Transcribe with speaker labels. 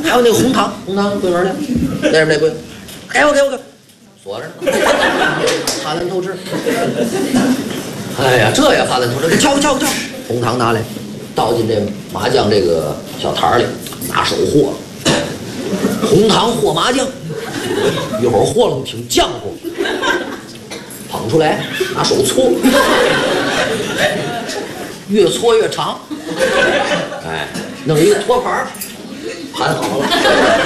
Speaker 1: 还有那个红糖柜门的，那是玫瑰，给我，锁着呢，哈兰透支。哎呀，这也哈兰透支，给敲，红糖拿来，倒进这麻酱这个小坛里，拿手和，红糖和麻酱，一会儿和了挺浆糊，捧出来拿手搓，越搓越长，哎，弄一个托盘，盘好了。